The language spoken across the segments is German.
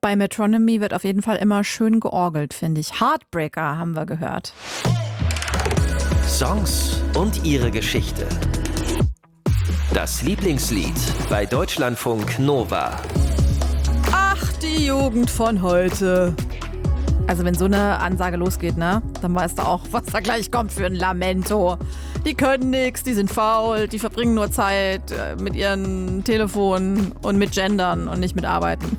Bei Metronomy wird auf jeden Fall immer schön georgelt, finde ich. Heartbreaker haben wir gehört. Songs und ihre Geschichte. Das Lieblingslied bei Deutschlandfunk Nova. Ach, die Jugend von heute. Also wenn so eine Ansage losgeht, ne, dann weißt du auch, was da gleich kommt für ein Lamento. Die können nix, die sind faul, die verbringen nur Zeit mit ihren Telefonen und mit Gendern und nicht mit Arbeiten.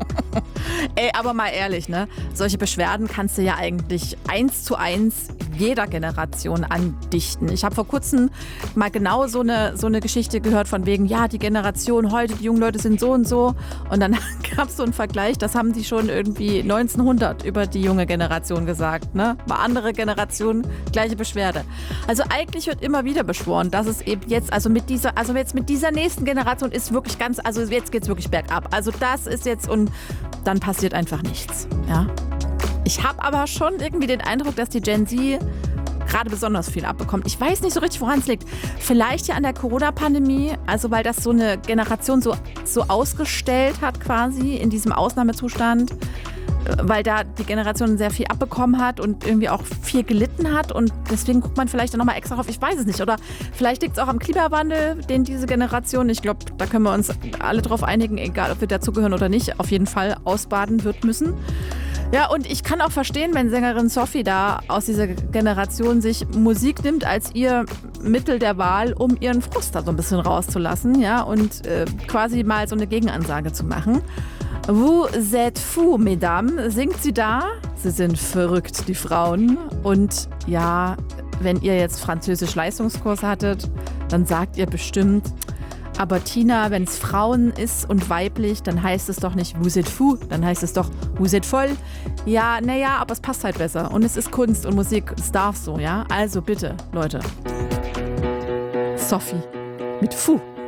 Ey, aber mal ehrlich, ne? Solche Beschwerden kannst du ja eigentlich 1:1 jeder Generation andichten. Ich habe vor kurzem mal genau so eine Geschichte gehört von wegen, ja, die Generation heute, die jungen Leute sind so und so. Und dann gab es so einen Vergleich, das haben die schon irgendwie 1900 über die junge Generation gesagt, ne? War andere Generation, gleiche Beschwerde. Also eigentlich wird immer wieder beschworen, dass es eben jetzt, mit dieser nächsten Generation ist wirklich also jetzt geht's wirklich bergab. Also das ist jetzt und dann passiert einfach nichts, ja. Ich habe aber schon irgendwie den Eindruck, dass die Gen Z gerade besonders viel abbekommt. Ich weiß nicht so richtig, woran es liegt. Vielleicht ja an der Corona-Pandemie, also weil das so eine Generation so ausgestellt hat quasi in diesem Ausnahmezustand, weil da die Generation sehr viel abbekommen hat und irgendwie auch viel gelitten hat und deswegen guckt man vielleicht dann nochmal extra drauf, ich weiß es nicht. Oder vielleicht liegt es auch am Klimawandel, den diese Generation, ich glaube, da können wir uns alle drauf einigen, egal ob wir dazugehören oder nicht, auf jeden Fall ausbaden wird müssen. Ja, und ich kann auch verstehen, wenn Sängerin Sophie da aus dieser Generation sich Musik nimmt als ihr Mittel der Wahl, um ihren Frust da so ein bisschen rauszulassen, ja, und quasi mal so eine Gegenansage zu machen. Vous êtes fous, mesdames, singt sie da. Sie sind verrückt, die Frauen. Und ja, wenn ihr jetzt Französisch-Leistungskurs hattet, dann sagt ihr bestimmt, aber Tina, wenn es Frauen ist und weiblich, dann heißt es doch nicht vous êtes fous, dann heißt es doch vous êtes folle. Ja, naja, aber es passt halt besser. Und es ist Kunst und Musik, es darf so, ja? Also bitte, Leute. Sophie mit Fou.